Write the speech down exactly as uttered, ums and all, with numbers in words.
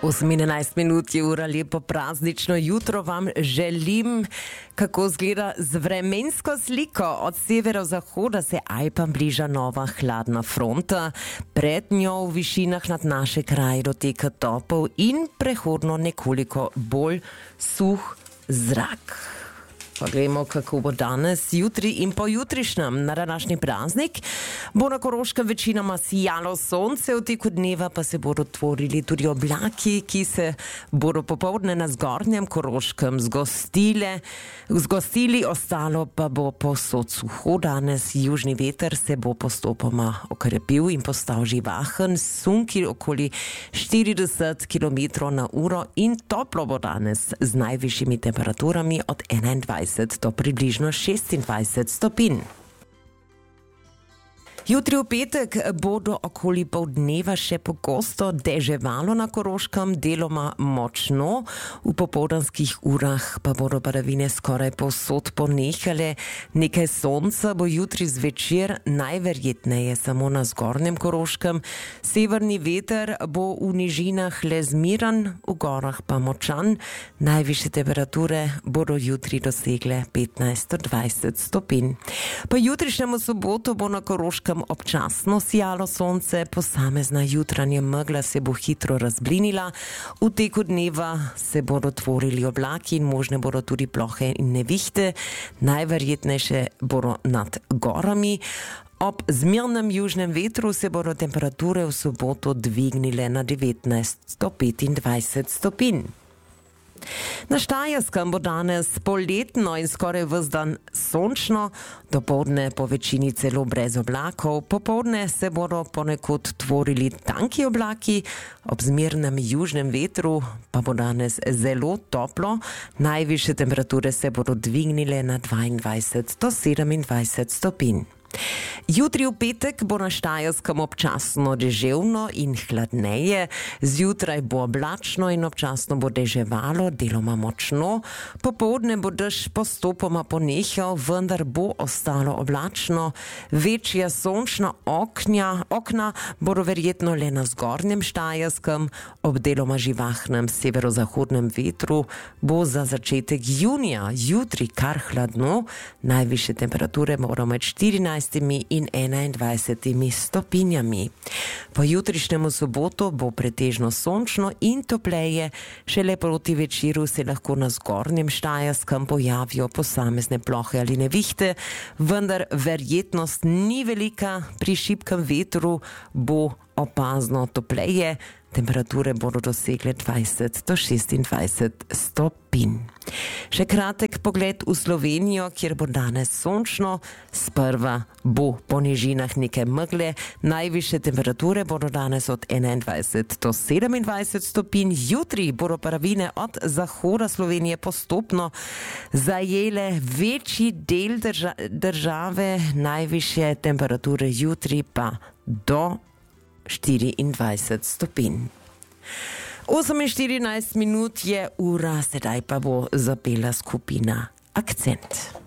osemnajst minut je ura, lepo praznično jutro vam želim. Kako izgleda z vremensko sliko? Od severozahoda se Alpam bliža nova hladna fronta. Pred njo v višinah nad naše kraje doteka topel in prehodno nekoliko bolj suh zrak. Poglejmo, kako bo danes, jutri in pojutrišnjem. Na današnji praznik bo na Koroškem večinoma sijalo sonce, v teku dneva pa se bodo tvorili tudi oblaki, ki se bodo popoldne na zgornjem Koroškem zgostile, zgostili, ostalo pa bo povsod suho. Danes južni veter se bo postopoma okrepil in postal živahen, sunki okoli štirideset kilometrov na uro in toplo bo danes z najvišjimi temperaturami od enaindvajset do približno šestindvajset stopinj. Jutri v petek bodo okoli pol dneva še pogosto deževalo na Koroškem, deloma močno. V popoldanskih urah pa bodo padavine skoraj povsod ponehale. Nekaj sonca bo jutri zvečer, najverjetneje samo na zgornjem Koroškem. Severni veter bo v nižinah le zmiren, v gorah pa močan. Najvišje temperature bodo jutri dosegle petnajst do dvajset stopinj. Po jutrišnjem soboto bo na Koroškem občasno sijalo sonce, posamezna jutranja megla se bo hitro razblinila, v teku dneva se bodo tvorili oblaki in možne bodo tudi plohe in nevihte, najverjetnejše bodo nad gorami. Ob zmernem južnem vetru se bodo temperature v soboto dvignile na devetnajst do petindvajset stopinj. Na Štajerskem bo danes poletno in skoraj ves dan sončno, dopoldne po večini celo brez oblakov, popoldne se bodo ponekod tvorili tanki oblaki, ob zmernem južnem vetru pa bo danes zelo toplo, najvišje temperature se bodo dvignile na dvaindvajset do sedemindvajset stopinj. Jutri v petek bo na Štajerskem občasno deževno in hladneje, zjutraj bo oblačno in občasno bo deževalo, deloma močno, popoldne bo dež postopoma ponehal, vendar bo ostalo oblačno, večja sončna oknja, okna bodo verjetno le na zgornjem Štajerskem, ob deloma živahnem severozahodnem vetru bo za začetek junija jutri kar hladno, najvišje temperature bodo med štirinajst in enaindvajsetimi stopinjami. Po jutrišnjemu soboto bo pretežno sončno in topleje, šele proti večeru se lahko na zgornjem Štajerskem pojavijo posamezne plohe ali nevihte, vendar verjetnost ni velika, pri šibkem vetru bo opazno topleje, temperature bodo dosegle dvajset do šestindvajset stopinj. Še kratek pogled v Slovenijo, kjer bo danes sončno, sprva bo po nižinah nekaj megle, najvišje temperature bodo danes od enaindvajset do sedemindvajset stopinj, jutri bodo padavine od zahoda Slovenije postopno zajele večji del drža- države, najvišje temperature jutri pa do štiriindvajset stopinj. oseminštirinajst minut je ura, sedaj pa bo zapela skupina Akcent.